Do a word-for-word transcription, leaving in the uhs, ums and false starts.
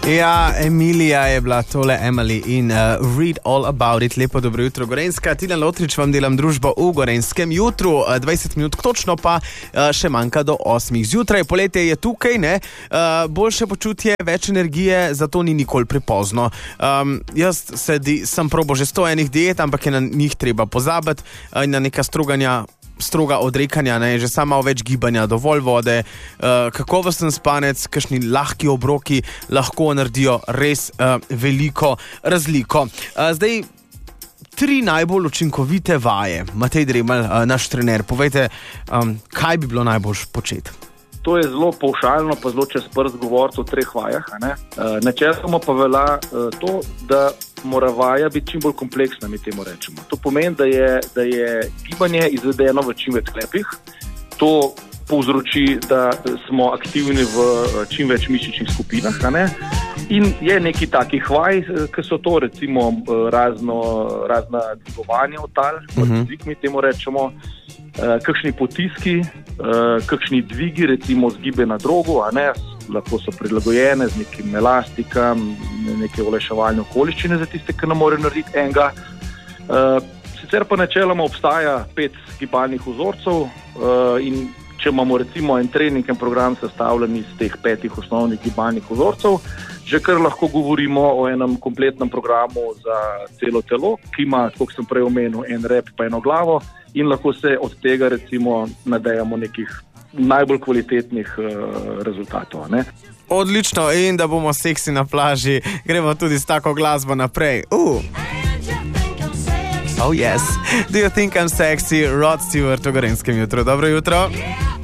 Ja, Emilija je bila tole, Emily in uh, Read All About It. Lepo dobro jutro, Gorenjska. Tilen Lotrič vam delam družbo v Gorenjskem jutru. Uh, dvajset minut točno pa uh, še manjka do osmih zjutraj. Poletje je tukaj, ne? Uh, boljše počutje, več energije, zato ni nikoli prepozno. Um, jaz sedi, sem probo že sto enih diet, ampak je na njih treba pozabiti uh, in na neka struganja. stroga odrekanja, ne, že sama več gibanja, dovolj vode, uh, kakovosten spanec, kakšni lahki obroki lahko naredijo res uh, veliko razliko. Uh, zdaj, tri najbolj učinkovite vaje. Matej Dremelj, uh, naš trener, povejte, um, kaj bi bilo najbolj početi? To je zelo povšalno, pa zelo čez prst govoriti o treh vajah. Ne? Uh, načeloma pa velja uh, to, da mora vaja biti čim bolj kompleksna, mi temu rečemo. To pomeni, da je, da je gibanje izvedeno v čim več sklepih. To povzroči, da smo aktivni v čim več mišičnih skupinah. A ne? In je nekaj takih vaj, ki so to recimo razno, razna dvigovanja v tal, uh-huh. dvig, mi temu rečemo, uh, kakšni potiski, uh, kakšni dvigi, recimo zgibe na drogu, a ne, lahko so prilagojene z nekim elastikam, neke olajševalne okoliščine za tiste, ki ne morejo narediti enega. Uh, sicer pa načeloma obstaja pet gibalnih vzorcev uh, in če imamo recimo en trening, en program sestavljen iz teh petih osnovnih gibalnih vzorcev, že kar lahko govorimo o enem kompletnem programu za celo telo, ki ima, kot sem prej omenil, en rep pa eno glavo in lahko se od tega recimo nadejamo nekih najbolj kvalitetnih uh, rezultatov. Ne? Odlično, in da bomo seksi na plaži, gremo tudi s tako glasbo naprej. Uh. Oh yes, do you think I'm sexy? Rod Stewart v Gorenjskem jutru. Dobro jutro.